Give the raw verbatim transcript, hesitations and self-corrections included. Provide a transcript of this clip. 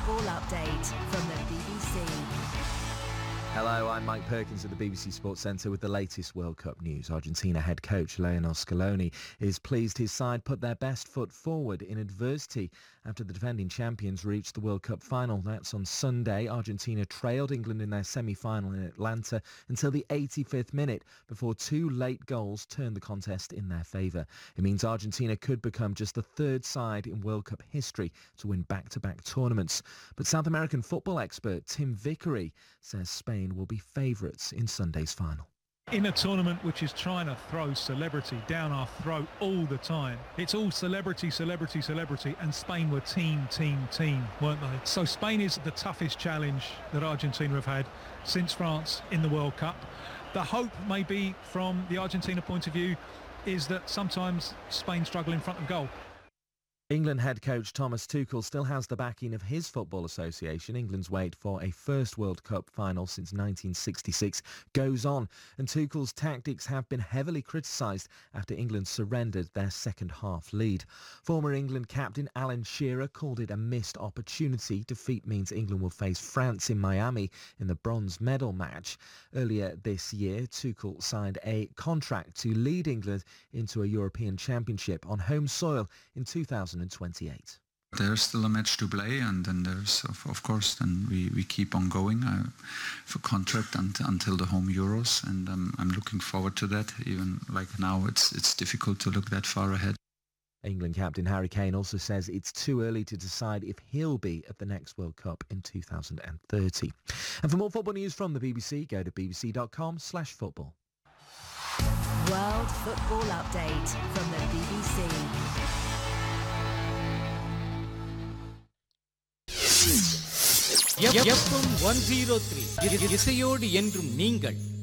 football update from the B B C. Hello, I'm Mike Perkins at the B B C Sports Centre with the latest World Cup news. Argentina head coach Lionel Scaloni is pleased his side put their best foot forward in adversity after the defending champions reached the World Cup final. That's on Sunday. Argentina trailed England in their semi-final in Atlanta until the eighty-fifth minute before two late goals turned the contest in their favour. It means Argentina could become just the third side in World Cup history to win back-to-back tournaments. But South American football expert Tim Vickery says Spain will be favourites in Sunday's final. In a tournament which is trying to throw celebrity down our throat all the time, it's all celebrity, celebrity, celebrity, and Spain were team, team, team, weren't they? So Spain is the toughest challenge that Argentina have had since France in the World Cup. The hope, maybe from the Argentina point of view, is that sometimes Spain struggle in front of goal. England head coach Thomas Tuchel still has the backing of his football association. England's wait for a first World Cup final since nineteen sixty-six goes on, and Tuchel's tactics have been heavily criticised after England surrendered their second half lead. Former England captain Alan Shearer called it a missed opportunity. Defeat means England will face France in Miami in the bronze medal match. Earlier this year, Tuchel signed a contract to lead England into a European Championship on home soil in two thousand twenty-eight. There's still a match to play, and then there's, of, of course, then we, we keep on going uh, for contract and, until the home Euros, and um, I'm looking forward to that. Even like now, it's it's difficult to look that far ahead. England captain Harry Kane also says it's too early to decide if he'll be at the next World Cup in two thousand thirty. And for more football news from the B B C, go to bbc.com slash football. World Football Update from the B B C. FM one zero three இசையோடு என்றும் நீங்கள்